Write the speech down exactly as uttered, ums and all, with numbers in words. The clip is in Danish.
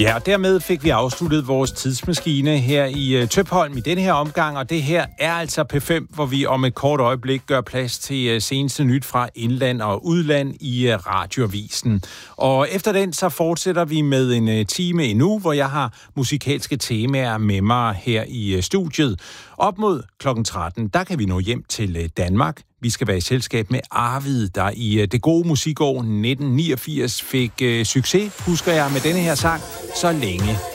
Ja, og dermed fik vi afsluttet vores tidsmaskine her i uh, Tøpholm i denne her omgang, og det her er altså P fem, hvor vi om et kort øjeblik gør plads til uh, seneste nyt fra indland og udland i uh, radioavisen. Og efter den så fortsætter vi med en uh, time endnu, hvor jeg har musikalske temaer med mig her i uh, studiet. Op mod klokken tretten, der kan vi nå hjem til uh, Danmark. Vi skal være i selskab med Arvid, der i uh, det gode musikår nitten niogfirs fik uh, succes, husker jeg, med denne her sang, Så længe